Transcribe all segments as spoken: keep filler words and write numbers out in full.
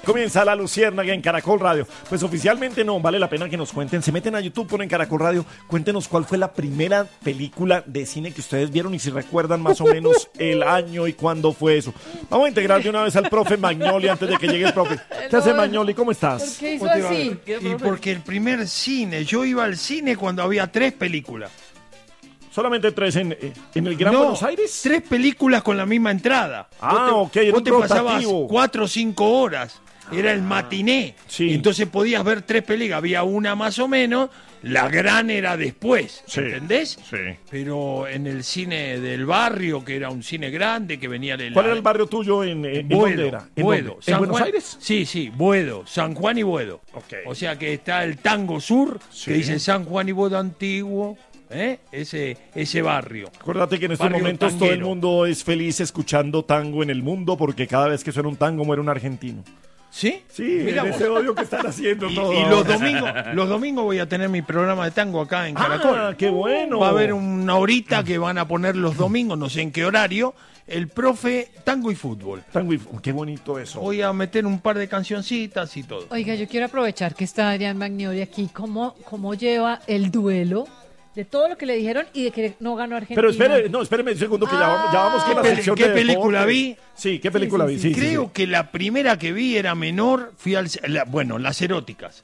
comienza La Luciérnaga en Caracol Radio. Pues oficialmente no, vale la pena que nos cuenten. Se meten a YouTube, ponen Caracol Radio. Cuéntenos cuál fue la primera película de cine que ustedes vieron y si recuerdan más o menos el año y cuándo fue eso. Vamos a integrar de una vez al profe Magnoli antes de que llegue el profe. ¿Qué hace Magnoli? ¿Cómo estás? ¿Por qué hizo así? Y porque el primer cine, yo iba al cine cuando había tres películas. ¿Solamente tres en, en el Gran no, Buenos Aires? Tres películas con la misma entrada. Ah, vos te, ok, era vos un te pasabas rotativo. cuatro o cinco horas. Era el matiné. Sí. Entonces podías ver tres películas. Había una más o menos. La gran era después. Sí. ¿Entendés? Sí. Pero en el cine del barrio, que era un cine grande, que venía de la... ¿Cuál era el barrio tuyo en, en, ¿en dónde era? ¿En, Buedo. dónde? ¿En Buenos Juan, Aires? Sí, sí, Buedo. San Juan y Buedo. Ok. O sea que está el Tango Sur, Sí. que dice San Juan y Buedo Antiguo. ¿Eh? Ese, ese barrio. Acuérdate que en estos Barrio momentos todo el tanguero. mundo es feliz escuchando tango en el mundo porque cada vez que suena un tango muere un argentino. ¿Sí? Sí, Mira en vos. ese odio que están haciendo Y, todo. y los ahora. domingos, los domingos voy a tener mi programa de tango acá en Caracol. Ah, qué bueno. Va a haber una horita que van a poner los domingos, no sé en qué horario, el profe tango y fútbol. Tango y... Qué bonito eso. Voy a meter un par de cancioncitas y todo. Oiga, yo quiero aprovechar que está Adrián Magnoli aquí. ¿Cómo, cómo lleva el duelo de todo lo que le dijeron y de que no ganó Argentina? Pero espere, no, espéreme un segundo que ya vamos, ya vamos con la ¿Qué pel- sección qué de película deportes. vi? Sí, ¿qué película Sí, sí, vi? Sí, sí, Creo sí. que la primera que vi era menor, fui al... la- bueno, las eróticas.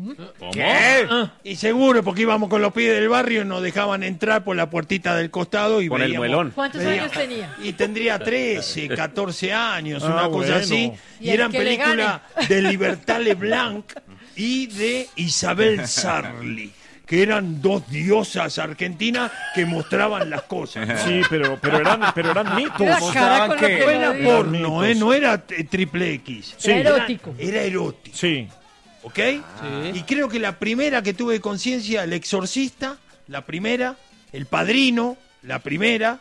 ¿Qué? Y seguro, porque íbamos con los pies del barrio y nos dejaban entrar por la puertita del costado y Con el veíamos- muelón. ¿Cuántos veíamos- años tenía? Y tendría trece, catorce años, Ah, una cosa bueno. así. Y Y, el eran que le películas de Libertad Leblanc y de Isabel Sarli, que eran dos diosas argentinas que mostraban las cosas. Sí, pero, pero, eran, pero eran mitos. La cara con lo que- que No era lo dijo. porno, ¿eh? No era eh, triple X. Sí. Era erótico. Era erótico. Sí. ¿Ok? Y creo que la primera que tuve conciencia, El Exorcista, la primera, El Padrino, la primera,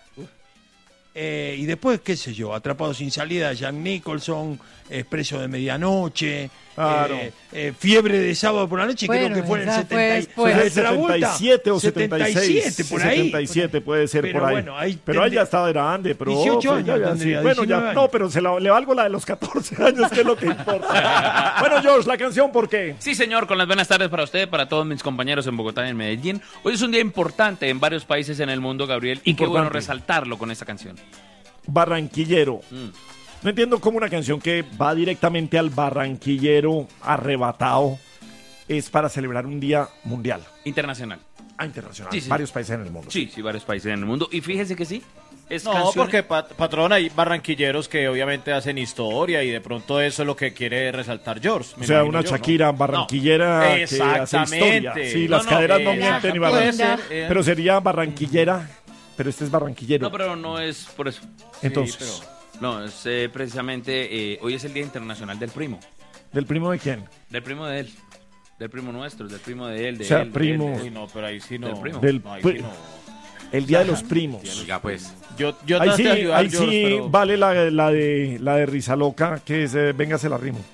eh, y después, qué sé yo, Atrapado sin salida, Jack Nicholson, Expreso de Medianoche, Claro. eh, eh, Fiebre de sábado por la noche, Bueno, creo que fue en el esa fue setenta y- después. de Fue Travolta, setenta y siete o setenta y seis. setenta y siete, por ahí. setenta y siete puede ser Pero por ahí. bueno, ahí pero ahí tendría- ya estaba grande, pero dieciocho años ya, ya, tendría, sí. Bueno, ya, diecinueve no, años. pero se la, le valgo la de los catorce años, que es lo que importa. Bueno, George, la canción, ¿por qué? Sí, señor, con las buenas tardes para usted, para todos mis compañeros en Bogotá y en Medellín. Hoy es un día importante en varios países en el mundo, Gabriel, y qué bueno Importante. resaltarlo con esta canción. Barranquillero. Mm. No entiendo cómo una canción que va directamente al barranquillero arrebatado es para celebrar un día mundial. Internacional. Ah, internacional. Sí, sí. Varios países en el mundo. Sí, sí, varios países en el mundo. Y fíjese que sí, es No, canción- porque pat- patrón, hay barranquilleros que obviamente hacen historia y de pronto eso es lo que quiere resaltar George. me O sea, imagino una yo, ¿no? Shakira barranquillera No, que hace historia. exactamente. Sí, No, las no, caderas no eh, mienten y puede barranquillera. ser, eh. Pero sería barranquillera, pero este es barranquillero. No, pero no es por eso. Entonces, pero- No, es eh, precisamente, eh, hoy es el Día Internacional del Primo. ¿del primo de quién? Del primo de él. Del primo nuestro, del primo de él, de O sea, él, de primo. él, de Uy, él. no, pero ahí sí no. Del primo. Del No, ahí pri- sí no. El día de los primos. Oiga, pues. Yo, yo Ahí traté sí, de ayudar, ahí George, sí pero- vale la, la de la de risa loca, que es eh, venga se la rimo.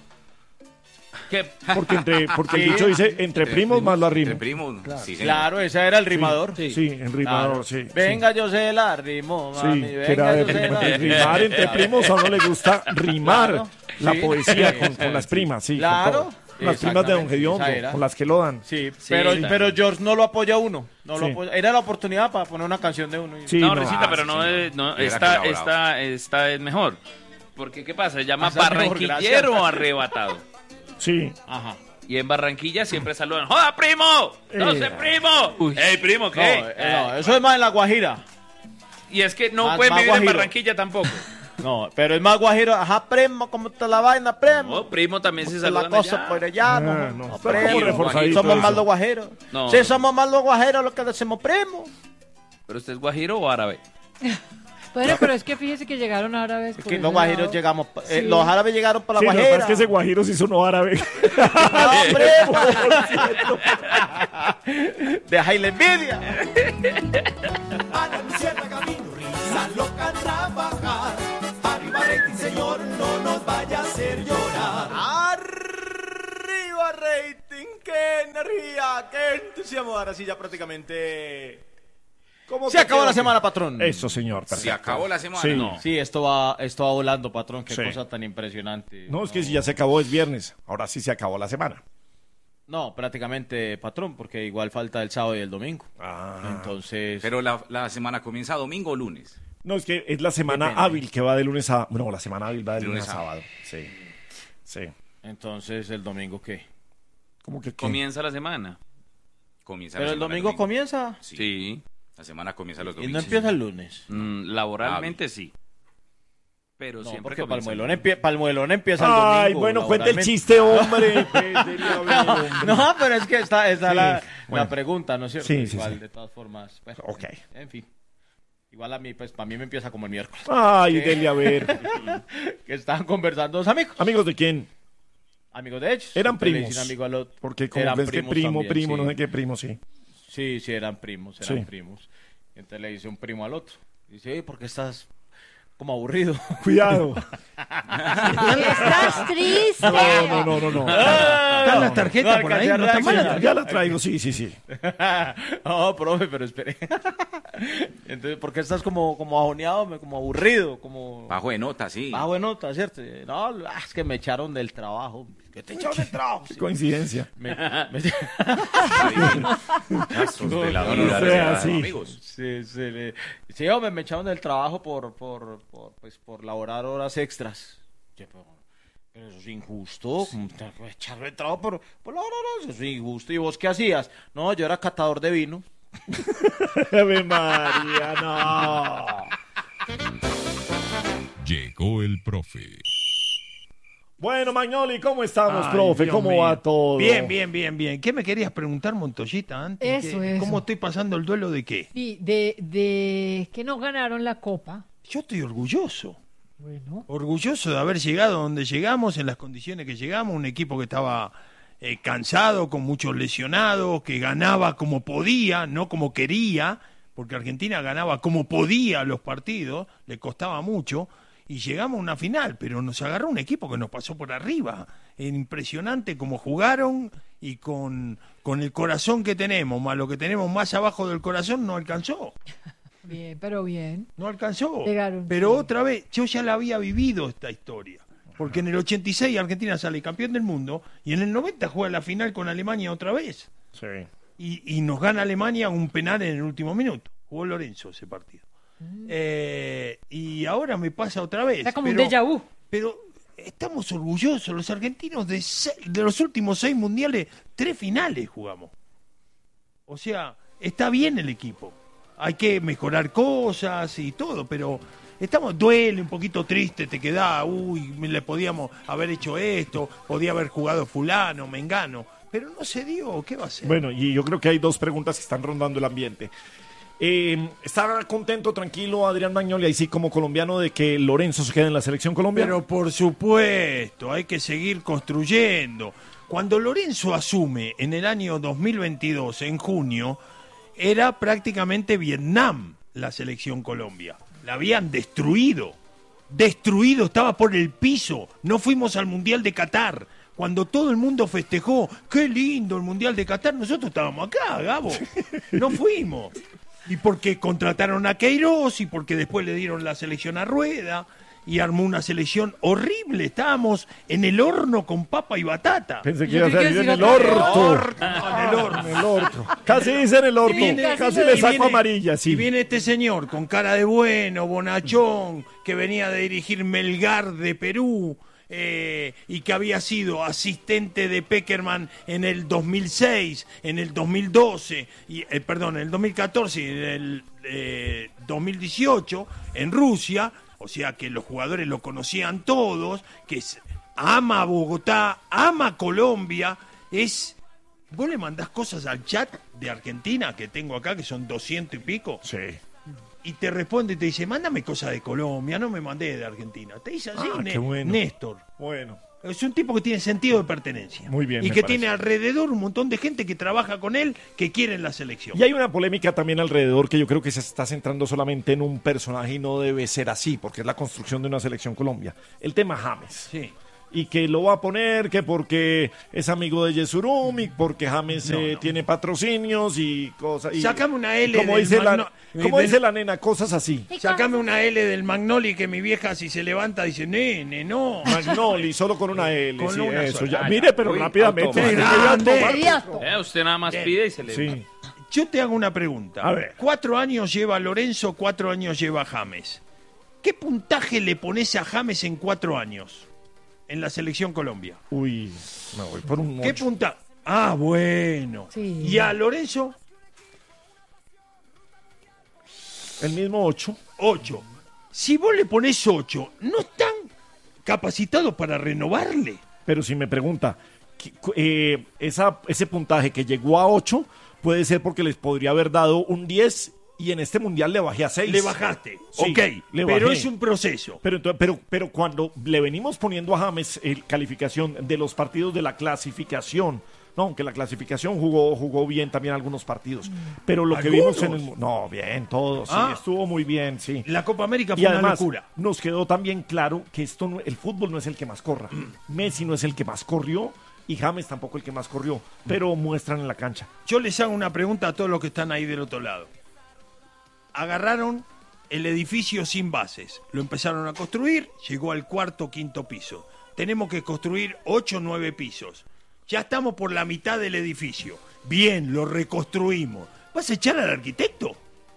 ¿Qué? Porque entre porque el Sí. dicho dice entre primos más lo arrimo. Entre primos, sí, señor. Claro, ese era el rimador. Sí, en rimador, Claro. sí. Venga, yo sé la rimo, Sí, mami. sí, que era Venga, de yo sé la rimar, rimar entre primos, a uno le gusta rimar Claro, la sí. poesía con, con las primas, sí. con Claro. todo. Con las primas de Don Exactamente, Gediondo, esa era. con las que lo dan. Sí, Sí, pero, claro. pero George no lo apoya a uno. No lo Sí. apoya- Era la oportunidad para poner una canción de uno. y- Sí, no, no. Risita, Ah, pero sí, no señor. es, no, Hubiera esta, colaborado. esta, esta es mejor. Porque, ¿qué pasa? Se llama Ah, esa es mejor, barranquillero gracias. arrebatado. Sí. Ajá. Y en Barranquilla siempre saludan, ¡joda, primo! ¡No sé, Eh. primo! ¡Ey, primo, No, qué! eh, no, eso es más en la Guajira. Y es que no Más- pueden más vivir en guajiro. Barranquilla tampoco. No, pero es más guajiro. Ajá, primo, ¿cómo está la vaina, primo? No, primo también se ¿Cómo está la saludan cosa allá. por allá? Ah, no, no, no, está primo. como reforzadito Somos eso. más los guajeros. No. Sí, somos más los guajeros los que decimos primo. ¿Pero usted es guajiro o árabe? Bueno, pero es que fíjese que llegaron árabes. Es por que ese los guajeros lado. llegamos. pa- eh, Sí. los árabes llegaron para Sí, la lo que pasa guajera. es que ese guajiro sí sonó árabe. ¡No, primo! Deja la envidia. A la luciérnaga vino risa loca a trabajar. Arriba rating, señor, no nos vaya a hacer llorar. Arriba rating, qué energía, qué entusiasmo. Ahora sí ya prácticamente ¿Cómo Se te acabó quedó? la semana, patrón. Eso, señor. Se perfecto. acabó la semana. Sí. No. Sí, esto va, esto va volando, patrón. Qué Sí. cosa tan impresionante. No, es que si ya se acabó es viernes. Ahora sí se acabó la semana. No, prácticamente, patrón, porque igual falta el sábado y el domingo. Ah. Entonces, Pero la, la semana comienza domingo o lunes. No, es que es la semana Depende. hábil que va de lunes a... No, la semana hábil va de De lunes, lunes a a- sábado. Sí. Sí. entonces el domingo qué. ¿Cómo que qué? Comienza la semana. Comienza Pero la el semana domingo comienza Sí. Sí. La semana comienza los y domingos. no empieza el lunes. Mm, laboralmente sí. Pero No, siempre porque comienza Palmuelón, el- empie- Palmuelón empieza el Ay, domingo. bueno, cuenta el laboralmente. chiste, hombre. Pues, dele a ver, hombre. No, pero es que está, está Sí, la, bueno. la pregunta, ¿no es cierto? Sí, sí, Igual, sí. de todas formas. Bueno, Ok. En, en fin. Igual a mí, pues, para mí me empieza como el miércoles. Ay, dele a ver. Que estaban conversando dos amigos. ¿Amigos de quién? Amigos de ellos. Eran Entonces le primos. dicen amigo al otro. Porque como Eran ves que primos primo, también, primo, sí. no sé qué primo, sí. Sí, sí, eran primos, eran Sí. primos. Y entonces le dice un primo al otro. Dice, oye, ¿por qué estás como aburrido? Cuidado. Estás triste. No, no, no, no, no. ¿Están las tarjetas no por ahí? alcancé a ¿No están mal las reaccionar. tarjetas? Ya la traigo, sí, sí, sí. No, profe, pero espere. Entonces, ¿por qué estás como, como ajoneado, me- como aburrido, como Bajo de nota, sí. bajo de nota, cierto? No, ah, es que me echaron del trabajo. ¿Qué te echaron del trabajo? Sí. Coincidencia. Me- me- Casos de la No, vida no real, sea así. amigos. Sí, sí, le- sí, hombre, me echaron del trabajo por, por, por, pues, por laborar horas extras. Sí, pero, pero eso es injusto. ¿Cómo te vas a echar del trabajo por, por laborar horas? Eso es injusto. ¿Y vos qué hacías? No, yo era catador de vino. Ave María, no. Llegó el profe. Bueno, Magnoli, ¿cómo estamos, Ay, profe? Dios ¿Cómo mío. va todo? Bien, bien, bien, bien. ¿Qué me querías preguntar, Montoyita, antes? Eso, ¿Qué- eso. ¿Cómo estoy pasando el duelo de qué? Sí, de, de que no ganaron la copa. Yo estoy orgulloso. Bueno, Orgulloso de haber llegado donde llegamos, en las condiciones que llegamos, un equipo que estaba eh, cansado, con muchos lesionados, que ganaba como podía, no como quería, porque Argentina ganaba como podía los partidos, le costaba mucho, y llegamos a una final, pero nos agarró un equipo que nos pasó por arriba. Es impresionante cómo jugaron y con, con el corazón que tenemos, más lo que tenemos más abajo del corazón, no alcanzó. bien, pero bien. No alcanzó. Llegaron, Pero sí. otra vez, yo ya la había vivido esta historia. Porque en el ochenta y seis Argentina sale campeón del mundo y en el noventa juega la final con Alemania otra vez. Sí. Y, y nos gana Alemania un penal en el último minuto. Jugó Lorenzo ese partido. Eh, y ahora me pasa otra vez. Está como pero, un déjà vu. Pero estamos orgullosos, los argentinos de, se- de los últimos seis mundiales, tres finales jugamos. O sea, está bien el equipo. Hay que mejorar cosas y todo, pero estamos, duele, un poquito triste, te queda, uy, me le podíamos haber hecho esto, podía haber jugado fulano, mengano, pero no se dio, ¿qué va a ser? Bueno, y yo creo que hay dos preguntas que están rondando el ambiente. Eh, ¿Está contento, tranquilo, Adrián Magnoli, ahí sí como colombiano, de que Lorenzo se quede en la selección colombiana? Pero por supuesto, hay que seguir construyendo. Cuando Lorenzo asume en el año dos mil veintidós, en junio, era prácticamente Vietnam la selección Colombia. La habían destruido. Destruido, estaba por el piso. No fuimos al Mundial de Qatar. Cuando todo el mundo festejó, qué lindo el Mundial de Qatar, nosotros estábamos acá, Gabo. No fuimos. Y porque contrataron a Queiroz y porque después le dieron la selección a Rueda y armó una selección horrible. Estábamos en el horno con papa y batata. Pensé que Yo iba a creí que salir en el iba a decir orto. En el horno. En el orto. Casi dice en el orto. viene- Casi y le saco viene- amarilla, sí. Y viene este señor con cara de bueno, bonachón, que venía de dirigir Melgar de Perú, eh, y que había sido asistente de Peckerman en el dos mil seis, en el dos mil doce, y, eh, perdón, en el dos mil catorce y en el eh, dos mil dieciocho en Rusia, o sea que los jugadores lo conocían todos, que es- ama a Bogotá, ama a Colombia, es... Vos le mandás cosas al chat de Argentina, que tengo acá, que son doscientos y pico, Sí. y te responde y te dice, mándame cosas de Colombia, no me mandé de Argentina. Te dice así, Ah, Né- qué bueno. Néstor. Bueno. Es un tipo que tiene sentido de pertenencia. Muy bien, Y me que parece. tiene alrededor un montón de gente que trabaja con él, que quieren la selección. Y hay una polémica también alrededor que yo creo que se está centrando solamente en un personaje y no debe ser así, porque es la construcción de una selección Colombia. El tema James. Sí. y que lo va a poner, que porque es amigo de Yesurum y porque James No, eh, no. tiene patrocinios y cosas. Y, Sacame una L y como del dice, la, Magno- como del- dice la nena, cosas así. Sacame una L del Magnoli que mi vieja si se levanta dice, nene, no. Magnoli, solo con una L. Con sí, una eso, sola. ya. Ah, Mire, pero Uy, rápidamente. automático. Sí, Grande. automático. Eh, usted nada más Bien. pide y se le... Sí. Yo te hago una pregunta. A ver. Cuatro años lleva Lorenzo, cuatro años lleva James. ¿Qué puntaje le pones a James en cuatro años en la selección Colombia? Uy, me voy por un ¿Qué ocho. puntaje? Ah, bueno. Sí. ¿Y a Lorenzo? El mismo ocho. Ocho. Si vos le pones ocho, ¿no están capacitados para renovarle? Pero si me pregunta, ¿qué- cu- eh, esa, ese puntaje que llegó a ocho puede ser porque les podría haber dado un diez y en este mundial le bajé a seis. Le bajaste. Sí, ok. le Pero bajé. es un proceso. Pero, entonces- pero, pero cuando le venimos poniendo a James el calificación de los partidos de la clasificación, no, aunque la clasificación jugó, jugó bien también algunos partidos, pero lo que vimos en el... ¿Algunos? No, bien, todos, sí, Ah. estuvo muy bien, sí. La Copa América fue Y una además, locura. nos quedó también claro que esto no- el fútbol no es el que más corra. Mm. Messi no es el que más corrió y James tampoco el que más corrió, pero muestran en la cancha. Yo les hago una pregunta a todos los que están ahí del otro lado. Agarraron el edificio sin bases, lo empezaron a construir, llegó al cuarto o quinto piso. Tenemos que construir ocho o nueve pisos. Ya estamos por la mitad del edificio. Bien, lo reconstruimos. ¿Vas a echar al arquitecto?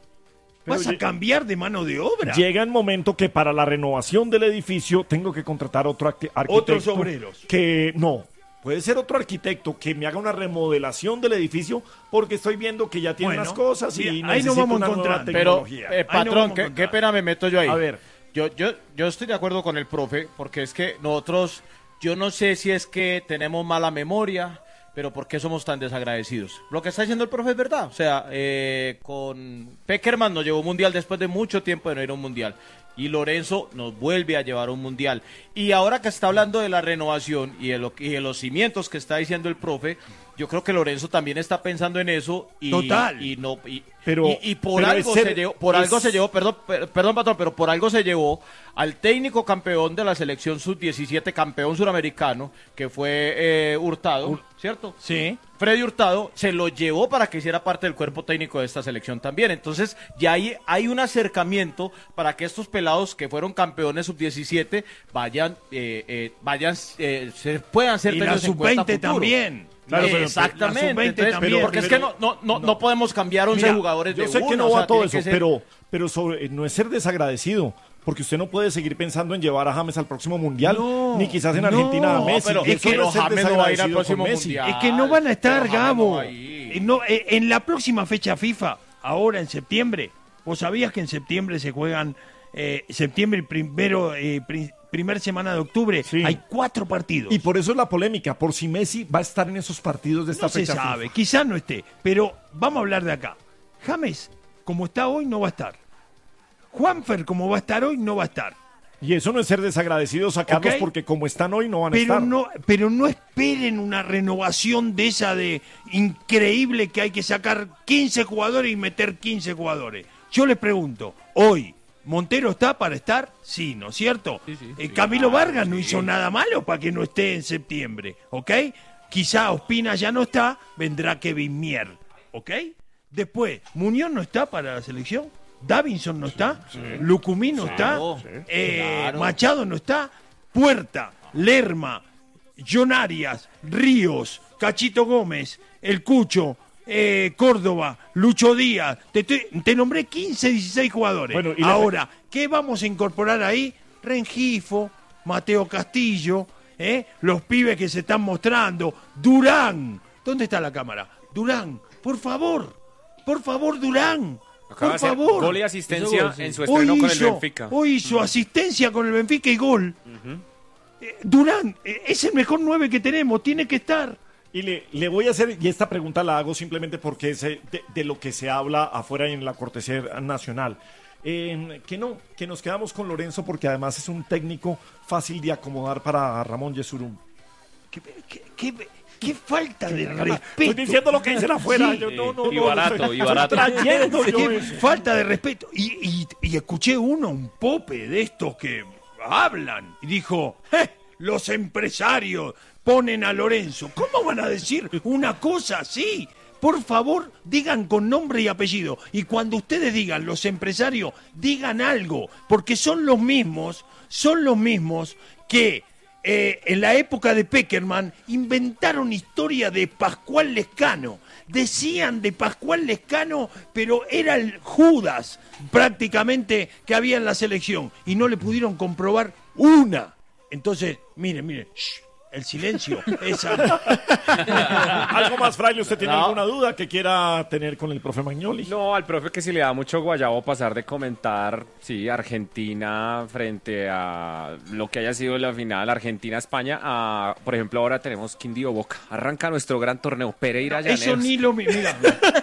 Pero ¿Vas a lle- cambiar de mano de obra? Llega el momento que para la renovación del edificio tengo que contratar otro arqui- arquitecto. Otros obreros. Que no. Puede ser otro arquitecto que me haga una remodelación del edificio porque estoy viendo que ya tiene Bueno, unas cosas y bien, ahí necesito nos vamos una nueva encontrando. Pero, tecnología. eh, Ahí nos patrón, vamos a ¿qué, encontrar. qué pena me meto yo ahí? A ver. Yo, yo, yo estoy de acuerdo con el profe, porque es que nosotros, yo no sé si es que tenemos mala memoria, pero ¿por qué somos tan desagradecidos? Lo que está diciendo el profe es verdad. O sea, eh, con Peckerman nos llevó un mundial después de mucho tiempo de no ir a un mundial. Y Lorenzo nos vuelve a llevar a un mundial. Y ahora que está hablando de la renovación y de, lo, y de los cimientos que está diciendo el profe, yo creo que Lorenzo también está pensando en eso. Y, Total. Y, no, y, Pero- y, y por, pero algo es ser- se llevó, por es- algo se llevó, perdón, per- perdón, patrón, pero por algo se llevó al técnico campeón de la selección sub diecisiete, campeón suramericano, que fue eh, Hurtado, ¿cierto? Sí. Freddy Hurtado se lo llevó para que hiciera parte del cuerpo técnico de esta selección también. Entonces, ya hay, hay un acercamiento para que estos pelados que fueron campeones sub diecisiete vayan, eh, eh, vayan, eh, se puedan ser Y la tenidos en sub cuenta veinte a futuro. también. Claro, pero- Exactamente. la sub veinte Entonces, también. porque es Pero- que no, no, no, no podemos cambiar once Mira, jugadores de yo sé que una, no o va sea, todo tiene eso, que ser- pero, pero sobre, no es ser desagradecido. Porque usted no puede seguir pensando en llevar a James al próximo mundial, No, ni quizás en no, Argentina a Messi. pero Eso es que no es ser James no va a ir al desagradecido próximo con Messi. mundial. Es que no van a estar, pero James no Gabo. va a ir. Eh, no, eh, en la próxima fecha FIFA, ahora en septiembre, ¿vos sabías que en septiembre se juegan, eh, septiembre primero, eh, pri- primer semana de octubre, Sí. hay cuatro partidos? Y por eso es la polémica, por si Messi va a estar en esos partidos de esta no se fecha. sabe, FIFA. quizás no esté, pero vamos a hablar de acá. James, como está hoy, no va a estar. Juanfer, como va a estar hoy, no va a estar. Y eso no es ser desagradecidos sacarlos Ok. porque como están hoy no van a Pero estar. no, pero no esperen una renovación de esa de increíble que hay que sacar quince jugadores y meter quince jugadores. Yo les pregunto, hoy, ¿Montero está para estar? Sí, ¿no es cierto? Sí, sí. Eh, Camilo Vargas no hizo nada malo para que no esté en septiembre, ¿ok? Quizá Ospina ya no está, vendrá Kevin Mier, ¿ok? Después, ¿Muñoz no está para la selección? ¿Davinson no está? ¿Lucumí no Claro, está? sí. Eh, Claro. Machado no está, Puerta, Lerma, John Arias, Ríos, Cachito Gómez, El Cucho, eh, Córdoba, Lucho Díaz, te, estoy- te nombré quince, dieciséis jugadores. Bueno, y la- Ahora, ¿qué vamos a incorporar ahí? Rengifo, Mateo Castillo, ¿eh? Los pibes que se están mostrando, Durán, ¿dónde está la cámara? Durán, por favor, por favor, Durán. Acaba Por de hacer favor. gol y asistencia Hizo gol, sí. en su estreno Hoy con el hizo, Benfica. hoy hizo asistencia con el Benfica y gol. Eh, Durán, eh, es el mejor nueve que tenemos, tiene que estar. Y le, le voy a hacer, y esta pregunta la hago simplemente porque es eh, de, de lo que se habla afuera en la cortesía nacional. Eh, que no, que nos quedamos con Lorenzo porque además es un técnico fácil de acomodar para Ramón Yesurum. Qué, qué- qué- qué falta de respeto. Estoy diciendo lo que dicen afuera. Sí. yo no, no, Y no, barato, estoy- y estoy barato. trayendo yo Qué eso. falta de respeto. Y, y- y escuché uno, un pope de estos que hablan, y dijo, "Eh, los empresarios ponen a Lorenzo. ¿Cómo van a decir una cosa así? Por favor, digan con nombre y apellido. Y cuando ustedes digan los empresarios, digan algo, porque son los mismos, son los mismos que eh, en la época de Peckerman inventaron historia de Pascual Lescano. Decían de Pascual Lescano, pero era el Judas prácticamente que había en la selección y no le pudieron comprobar una. Entonces, miren, miren, shh, el silencio. Esa... ¿Algo más, Fraile? ¿Usted tiene No. alguna duda que quiera tener con el profe Magnoli? No, al profe que si le da mucho guayabo pasar de comentar, sí, Argentina frente a lo que haya sido la final Argentina-España, a, por ejemplo, ahora tenemos Quindío Boca. Arranca nuestro gran torneo, Pereira Llaneros. Eso ni lo... mi- Mira,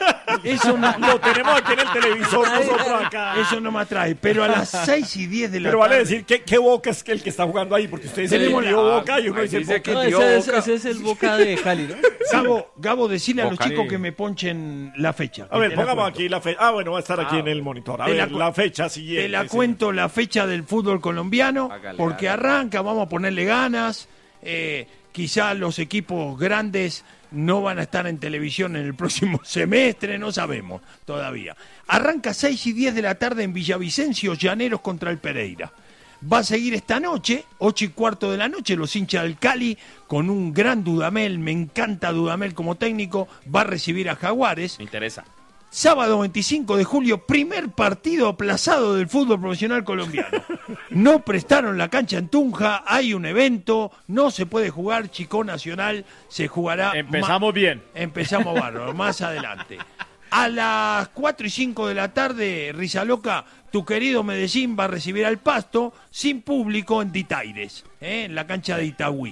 eso no, Lo tenemos aquí en el televisor nosotros acá. eso no me atrae. Pero a las seis y diez de la Pero vale tarde... decir que qué Boca es el que está jugando ahí, porque ustedes dicen Tenemos el la- Boca y uno ahí dice dice Boca. que- No, Dio ese, es, Boca. ese es el Boca de Cali, ¿no? Gabo, Gabo, decile a los Boca chicos ni- que me ponchen la fecha. A que ver, te la pongamos cuento. aquí la fecha. Ah, bueno, va a estar aquí Ah, en el monitor. A Te la ver, cu- la fecha siguiente. Te la sí. cuento la fecha del fútbol colombiano, Hágale, porque hágale. arranca, vamos a ponerle ganas. Eh, quizá los equipos grandes no van a estar en televisión en el próximo semestre, no sabemos todavía. Arranca seis y diez de la tarde en Villavicencio, Llaneros contra el Pereira. Va a seguir esta noche, ocho y cuarto de la noche, los hinchas del Cali, con un gran Dudamel, me encanta Dudamel como técnico, va a recibir a Jaguares. Me interesa. Sábado veinticinco de julio, primer partido aplazado del fútbol profesional colombiano. No prestaron la cancha en Tunja, hay un evento, no se puede jugar, Chico Nacional se jugará... Empezamos bien. Empezamos bárbaro, más adelante. A las cuatro y cinco de la tarde, Risa Loca, tu querido Medellín va a recibir al Pasto, sin público en Ditaires, ¿eh? En la cancha de Itagüí.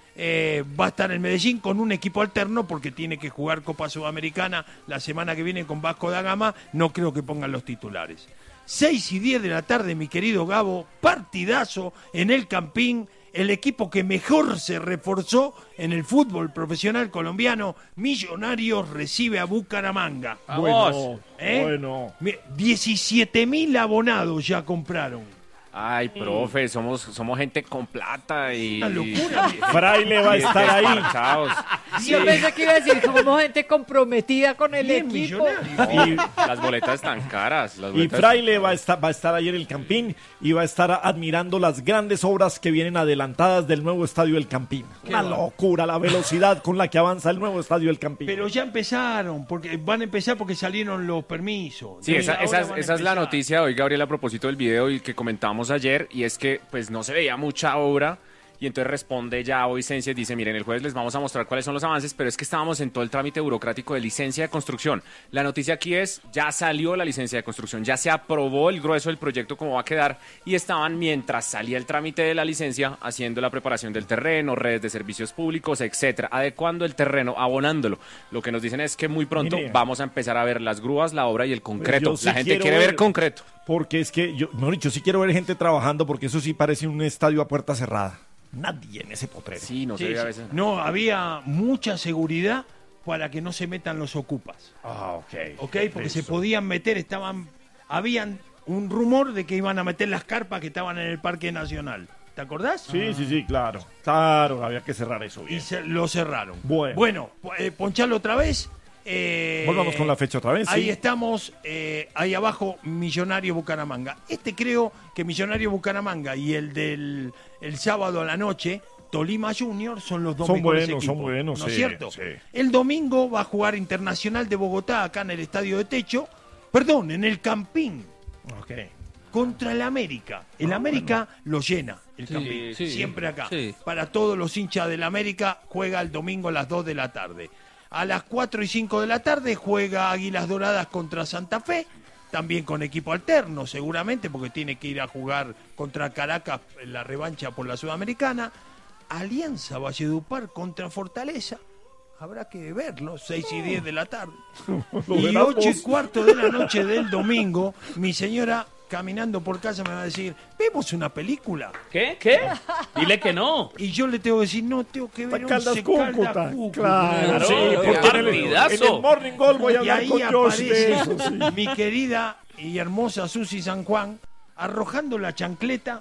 Eh, va a estar en Medellín con un equipo alterno porque tiene que jugar Copa Sudamericana la semana que viene con Vasco da Gama, no creo que pongan los titulares. seis y diez de la tarde, mi querido Gabo, partidazo en el Campín, el equipo que mejor se reforzó en el fútbol profesional colombiano, Millonarios recibe a Bucaramanga. Bueno, ¿Eh? bueno. Mi- diecisiete mil abonados ya compraron. Ay, profe, somos, somos gente con plata y... Una locura. Fraile va a estar ahí. Desparchados. Yo pensé que iba a decir como gente comprometida con el Bien equipo. millonario. Y, Las boletas están caras. Las y boletas Fraile va a, estar, va a estar ahí en el Campín y va a estar admirando las grandes obras que vienen adelantadas del nuevo estadio del Campín. Una locura la velocidad con la que avanza el nuevo estadio del Campín. Pero ya empezaron, porque van a empezar porque salieron los permisos. Sí, esa, Ahora esa es, van a esa es la empezar. noticia de hoy, Gabriel, a propósito del video y que comentamos ayer, y es que pues no se veía mucha obra, y entonces responde ya hoy Sensia y dice, miren, el jueves les vamos a mostrar cuáles son los avances, pero es que estábamos en todo el trámite burocrático de licencia de construcción. La noticia aquí es, ya salió la licencia de construcción, ya se aprobó el grueso del proyecto cómo va a quedar, y estaban, mientras salía el trámite de la licencia, haciendo la preparación del terreno, redes de servicios públicos, etcétera, adecuando el terreno, abonándolo. Lo que nos dicen es que muy pronto Mire. vamos a empezar a ver las grúas, la obra y el concreto. Pues yo sí la gente quiero quiere ver, ver- concreto. Porque es que, yo, mejor dicho, sí quiero ver gente trabajando porque eso sí parece un estadio a puerta cerrada. Nadie en ese potrero. Sí, no Sí, se ve a sí. veces. No, había mucha seguridad para que no se metan los ocupas. Ah, ok. ¿Ok? Porque se podían meter, estaban, habían un rumor de que iban a meter las carpas que estaban en el Parque Nacional. ¿Te acordás? Sí, sí, sí, claro. Claro, había que cerrar eso Y bien. se, lo cerraron. Bueno. Bueno, eh, ponchalo otra vez. Eh, Volvamos con la fecha otra vez, Ahí sí. estamos, eh, ahí abajo, Millonario Bucaramanga. Este creo que Millonario Bucaramanga y el del el sábado a la noche, Tolima Junior, son los dos Son mejores buenos, equipos. son buenos, ¿No es sí, cierto? sí. El domingo va a jugar Internacional de Bogotá, acá en el Estadio de Techo. Perdón, en el Campín. Ok. Contra el América. El Ah, América lo llena, el Sí, Campín. sí, Siempre acá. sí. Para todos los hinchas del América, juega el domingo a las dos de la tarde. A las cuatro y cinco de la tarde juega Águilas Doradas contra Santa Fe. También con equipo alterno, seguramente, porque tiene que ir a jugar contra Caracas en la revancha por la Sudamericana. Alianza Valledupar contra Fortaleza. Habrá que verlo, seis y diez de la tarde. Lo Y verás ocho y vos. cuarto de la noche del domingo, mi señora caminando por casa me va a decir, ¿vemos una película? ¿Qué? ¿Qué? Dile que no. Y yo le tengo que decir, no, tengo que ver Caldas Once Cúcuta. Caldas Cúcuta. Claro, Sí, porque en el, partidazo. en el Morning Gold voy a Y hablar ahí con Josh de aparece eso, sí. mi querida y hermosa Susi San Juan arrojando la chancleta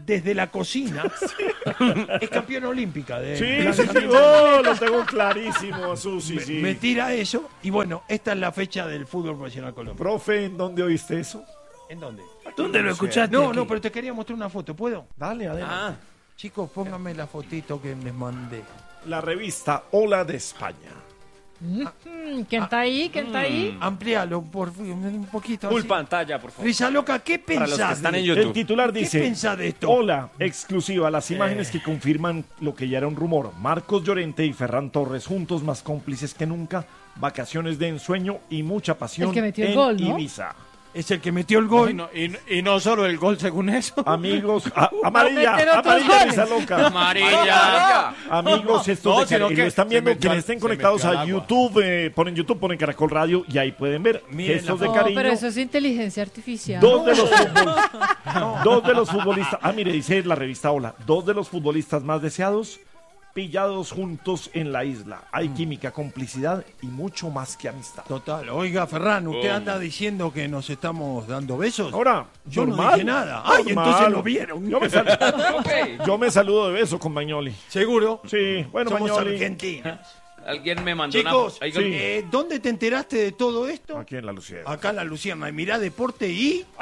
desde la cocina, es campeona olímpica de Sí, sí, lanzamiento. sí, oh, lo tengo clarísimo, Susi, me, sí. me tira eso y bueno, esta es la fecha del fútbol profesional colombiano. Profe, ¿en dónde oíste eso? ¿En dónde? ¿Dónde lo escuchaste? No, aquí? no, pero te quería mostrar una foto, ¿puedo? Dale, adelante. Ah, Chicos, pónganme la fotito que les mandé. La revista Hola de España. Mm, ¿Quién está ahí? ¿Quién está ahí? Amplíalo por un poquito. Full así. pantalla, por favor. Risa Loca, ¿qué Para pensás? los que están de- en El YouTube. titular ¿Qué dice: pensás de esto? Hola, exclusiva, las imágenes que confirman lo que ya era un rumor. Marcos Llorente y Ferran Torres juntos, más cómplices que nunca, vacaciones de ensueño y mucha pasión El que metió el en gol, ¿no? Ibiza. Es el que metió el gol. Y no, y, y no solo el gol según eso. Amigos, a- amarilla, meter otros amarilla, goles. Risa Loca. Amarilla. Amigos, estos No, de sino Car- y que lo están se viendo metió quienes al- estén se conectados metió al a agua. YouTube, eh, ponen YouTube, ponen Caracol Radio y ahí pueden ver Miren gestos la de No, cariño. pero eso es inteligencia artificial. Dos de los futbolistas, dos de los futbolistas, ah, mire, dice la revista Hola, dos de los futbolistas más deseados pillados juntos en la isla. Hay química, complicidad y mucho más que amistad. Total. Oiga, Ferran, ¿usted Oh. anda diciendo que nos estamos dando besos? Ahora, Yo no normal, dije nada. Ay, normal. entonces lo vieron. Yo me, sal- yo me saludo de beso con Mañoli. ¿Seguro? Sí, bueno, Somos Mañoli. argentinos. Alguien me mandó Chicos, una... Ay, sí. eh, ¿dónde te enteraste de todo esto? Aquí en la Lucía. Acá en la Luciana. Y mirá Deporte y...